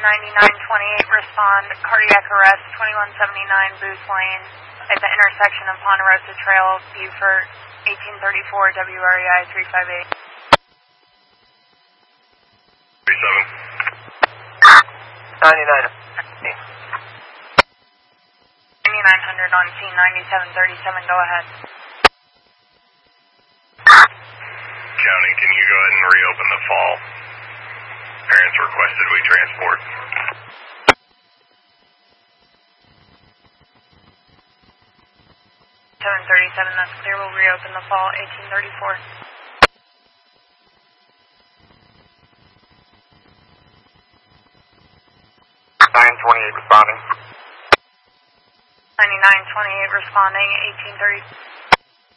9928, respond, cardiac arrest, 2179 Booth Lane, at the intersection of Ponderosa Trail, Beaufort, 1834 WREI 358. 37. 9900 on scene, 9737, go ahead. County, can you go ahead and reopen the fall? Parents requested we transport. 737, that's clear, we'll reopen the fall, 1834. 928 responding. 9928 responding, 1830.